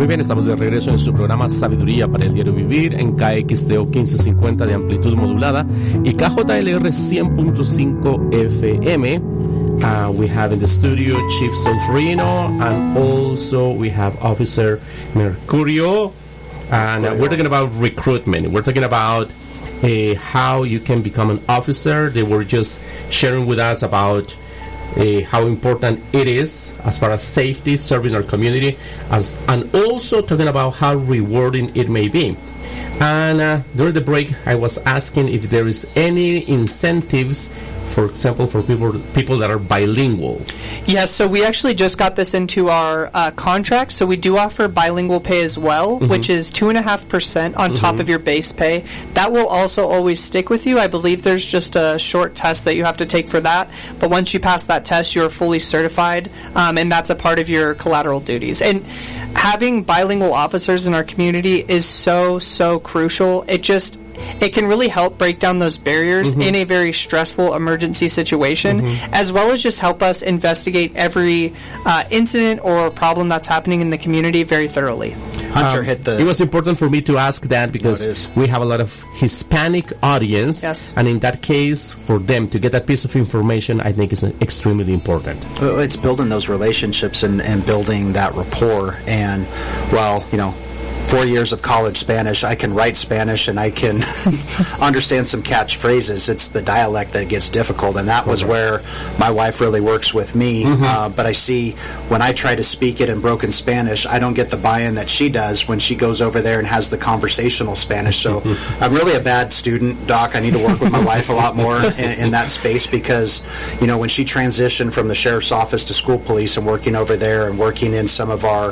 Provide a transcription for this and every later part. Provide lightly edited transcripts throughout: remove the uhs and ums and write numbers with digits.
Muy bien, estamos de regreso en su programa Sabiduría para el Diario Vivir en KXTO 1550 de amplitud modulada y KJLR 100.5 FM. We have in the studio Chief Solferino, and also we have Officer Mercurio, and we're talking about recruitment. We're talking about how you can become an officer. They were just sharing with us about how important it is as far as safety, serving our community, and also talking about how rewarding it may be. And during the break, I was asking if there is any incentives, for example, for people that are bilingual. Yes, so we actually just got this into our contract. So we do offer bilingual pay as well, which is 2.5% on top of your base pay. That will also always stick with you. I believe there's just a short test that you have to take for that. But once you pass that test, you're fully certified, and that's a part of your collateral duties. And having bilingual officers in our community is so, so crucial. It can really help break down those barriers in a very stressful emergency situation, as well as just help us investigate every incident or problem that's happening in the community very thoroughly. Hunter hit the... It was important for me to ask that because we have a lot of Hispanic audience, and in that case, for them to get that piece of information, I think is extremely important. It's building those relationships and building that rapport, and, well, 4 years of college Spanish, I can write Spanish and I can understand some catchphrases. It's the dialect that gets difficult, and that was where my wife really works with me. But I see when I try to speak it in broken Spanish, I don't get the buy-in that she does when she goes over there and has the conversational Spanish. So I'm really a bad student, Doc. I need to work with my wife a lot more in that space because, when she transitioned from the sheriff's office to school police and working over there and working in some of our,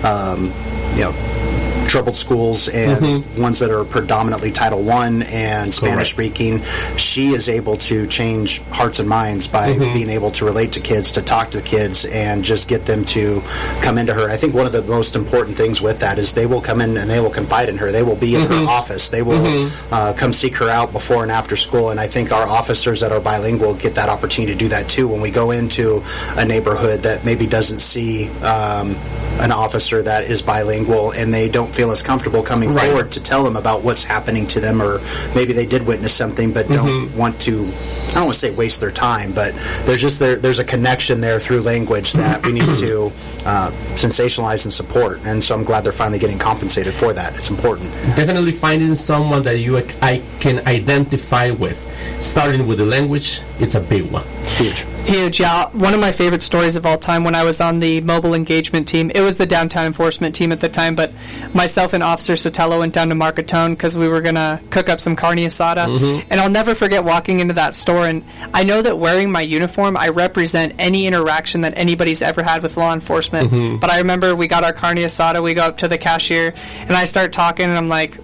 troubled schools and ones that are predominantly Title I and Spanish-speaking, she is able to change hearts and minds by being able to relate to kids, to talk to kids, and just get them to come into her. I think one of the most important things with that is they will come in and they will confide in her. They will be in her office. They will come seek her out before and after school, and I think our officers that are bilingual get that opportunity to do that too. When we go into a neighborhood that maybe doesn't see an officer that is bilingual and they don't feel as comfortable coming forward to tell them about what's happening to them, or maybe they did witness something but don't want to, I don't want to say waste their time, but there's a connection there through language that we need to sensationalize and support, and so I'm glad they're finally getting compensated for that. It's important. Definitely finding someone that I can identify with, starting with the language, it's a big one. Huge, yeah. One of my favorite stories of all time when I was on the mobile engagement team, it was the downtown enforcement team at the time, but myself and Officer Sotelo went down to Marcatone because we were going to cook up some carne asada, and I'll never forget walking into that store, and I know that wearing my uniform, I represent any interaction that anybody's ever had with law enforcement, but I remember we got our carne asada, we go up to the cashier, and I start talking, and I'm like,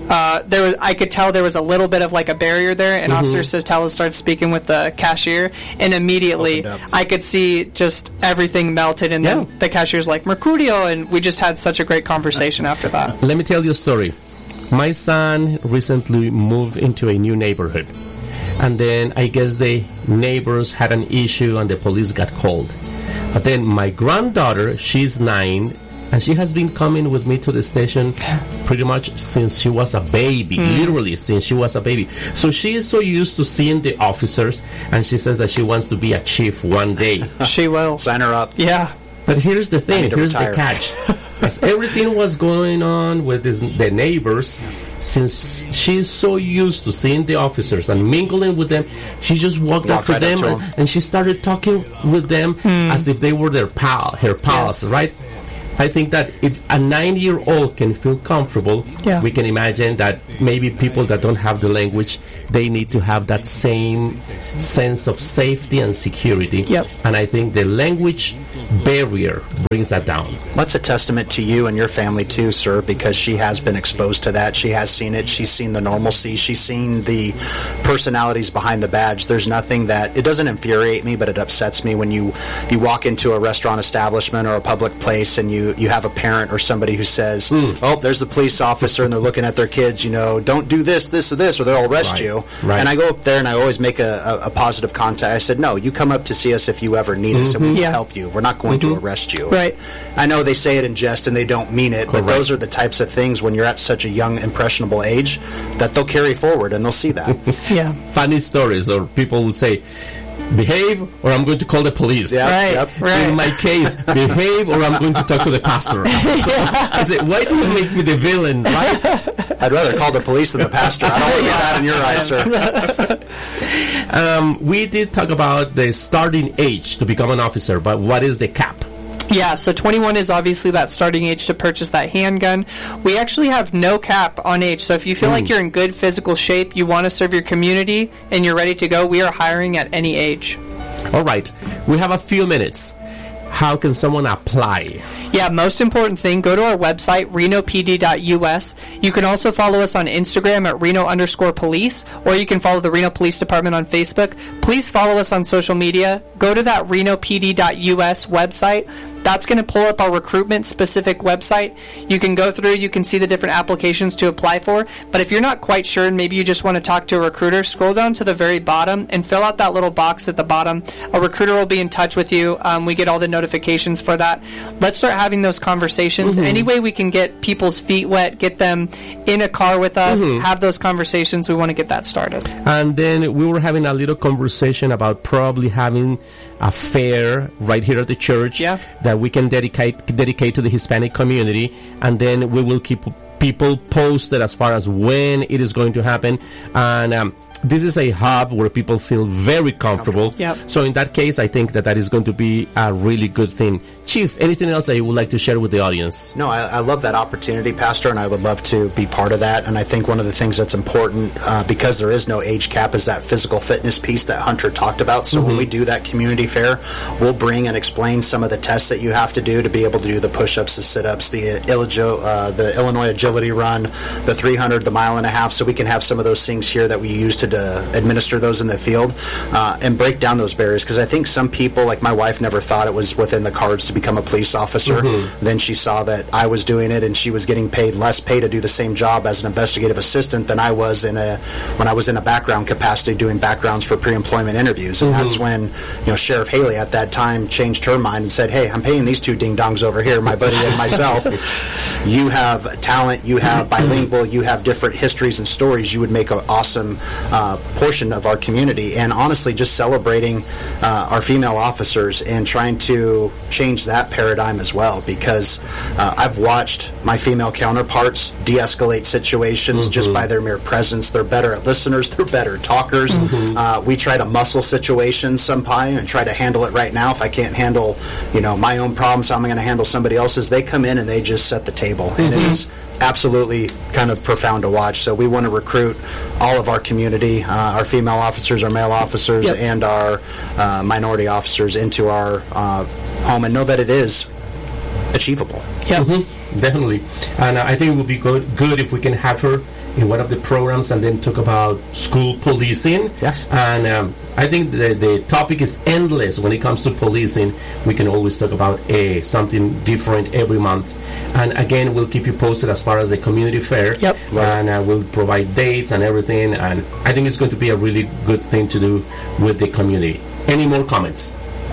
I could tell there was a little bit of like a barrier there, and Officer Sotelo started speaking with the cashier, and immediately I could see just everything melted, and then the cashier's like, Mercurio, and we just had such a great conversation after that. Let me tell you a story. My son recently moved into a new neighborhood, and then I guess the neighbors had an issue and the police got called. But then my granddaughter, she's 9, and she has been coming with me to the station pretty much since she was a baby, literally since she was a baby. So she is so used to seeing the officers, and she says that she wants to be a chief one day. She will. Sign her up. Yeah. But here's the thing, here's the catch. As everything was going on with the neighbors, since she's so used to seeing the officers and mingling with them, she just walked up to them and she started talking with them as if they were her pals, right? I think that if a 9-year-old can feel comfortable, we can imagine that maybe people that don't have the language, they need to have that same sense of safety and security. And I think the language barrier brings that down. That's a testament to you and your family too, sir, because she has been exposed to that. She has seen it. She's seen the normalcy. She's seen the personalities behind the badge. There's nothing that, it doesn't infuriate me, but it upsets me when you walk into a restaurant establishment or a public place and you you have a parent or somebody who says, oh, there's the police officer and they're looking at their kids, don't do this, this, or this, or they'll arrest you. Right. And I go up there and I always make a positive contact. I said, no, you come up to see us if you ever need us and we will help you. We're not going to arrest you. Right. I know they say it in jest and they don't mean it, but those are the types of things when you're at such a young, impressionable age that they'll carry forward and they'll see that. Yeah. Funny stories, or people will say, behave or I'm going to call the police. Right. In my case, behave or I'm going to talk to the pastor. So I said, why do you make me the villain, right? I'd rather call the police than the pastor. I don't want that in your eyes, sir. We did talk about the starting age to become an officer, but what is the cap? Yeah, so 21 is obviously that starting age to purchase that handgun. We actually have no cap on age, so if you feel like you're in good physical shape, you want to serve your community, and you're ready to go, we are hiring at any age. All right, we have a few minutes. How can someone apply? Yeah, most important thing, go to our website, renopd.us. You can also follow us on Instagram at Reno_police, or you can follow the Reno Police Department on Facebook. Please follow us on social media. Go to that renopd.us website. That's going to pull up our recruitment-specific website. You can go through, you can see the different applications to apply for. But if you're not quite sure and maybe you just want to talk to a recruiter, scroll down to the very bottom and fill out that little box at the bottom. A recruiter will be in touch with you. We get all the notifications for that. Let's start having those conversations. Any way we can get people's feet wet, get them in a car with us, have those conversations, we want to get that started. And then we were having a little conversation about probably having a fair right here at the church that we can dedicate to the Hispanic community, and then we will keep people posted as far as when it is going to happen. And this is a hub where people feel very comfortable. So in that case, I think that is going to be a really good thing. Chief, anything else that you would like to share with the audience? No, I love that opportunity, Pastor, and I would love to be part of that. And I think one of the things that's important, because there is no age cap, is that physical fitness piece that Hunter talked about. So when we do that community fair, we'll bring and explain some of the tests that you have to do to be able to do the push-ups, the sit-ups, the Illinois Agility Run, the 300, the mile and a half, so we can have some of those things here that we use to administer those in the field and break down those barriers, because I think some people, like my wife, never thought it was within the cards to become a police officer. Then she saw that I was doing it and she was getting paid less pay to do the same job as an investigative assistant than I was when I was in a background capacity doing backgrounds for pre-employment interviews. And that's when Sheriff Haley at that time changed her mind and said, hey, I'm paying these two ding-dongs over here, my buddy and myself. You have talent, you have bilingual, you have different histories and stories. You would make an awesome portion of our community. And honestly, just celebrating our female officers and trying to change that paradigm as well, because I've watched my female counterparts de-escalate situations just by their mere presence. They're better at listeners, they're better talkers. We try to muscle situations sometimes and try to handle it right now. If I can't handle my own problems, how am I going to handle somebody else's? They come in and they just set the table, and it is absolutely kind of profound to watch. So we want to recruit all of our community, our female officers, our male officers, and our minority officers into our home, and know that it is achievable. Definitely. And I think it would be good if we can have her in one of the programs and then talk about school policing. Yes. And I think the topic is endless when it comes to policing. We can always talk about something different every month. And again, we'll keep you posted as far as the community fair. And we'll provide dates and everything. And I think it's going to be a really good thing to do with the community. Any more comments?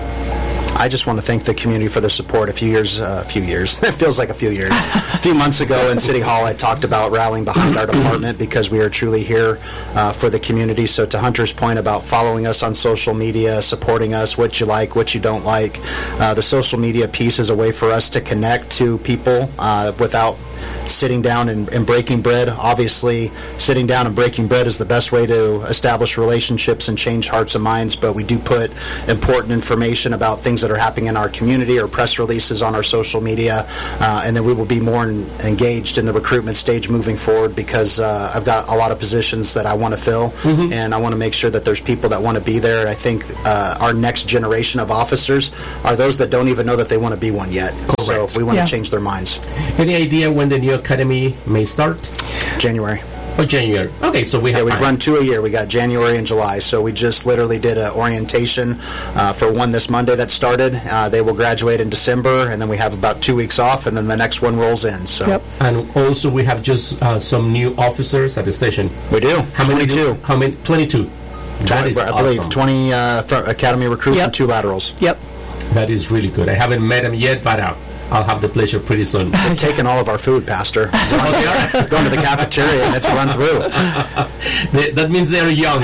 I just want to thank the community for the support. A few years, it feels like a few years. A few months ago in City Hall, I talked about rallying behind our department because we are truly here for the community. So to Hunter's point about following us on social media, supporting us, what you like, what you don't like, the social media piece is a way for us to connect to people without sitting down and breaking bread. Obviously, sitting down and breaking bread is the best way to establish relationships and change hearts and minds, but we do put important information about things that are happening in our community or press releases on our social media, and then we will be more engaged in the recruitment stage moving forward, because I've got a lot of positions that I want to fill, and I want to make sure that there's people that want to be there. And I think our next generation of officers are those that don't even know that they want to be one yet. Correct. So we want to change their minds. Any idea when the new academy may start? January. Oh, January. Okay, so we have we time. run 2 a year. We got January and July. So we just literally did an orientation for one this Monday that started. They will graduate in December, and then we have about 2 weeks off, and then the next one rolls in. So. Yep. And also we have just some new officers at the station. We do. How many? 22. How many? 22. That is I awesome. believe 20 academy recruits and 2 laterals. Yep. That is really good. I haven't met them yet, but I'll have the pleasure pretty soon. They're taking all of our food, Pastor. Going to the cafeteria and it's run through. That means they're young.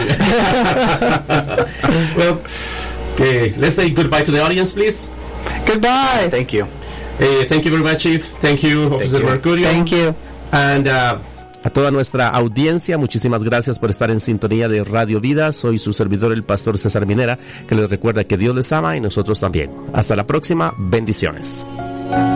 Well, okay, let's say goodbye to the audience, please. Goodbye. Thank you. Thank you very much, Chief. Thank you, Officer Mercurio. Thank you. And a toda nuestra audiencia, muchísimas gracias por estar en sintonía de Radio Vida. Soy su servidor, el Pastor César Minera, que les recuerda que Dios les ama y nosotros también. Hasta la próxima. Bendiciones.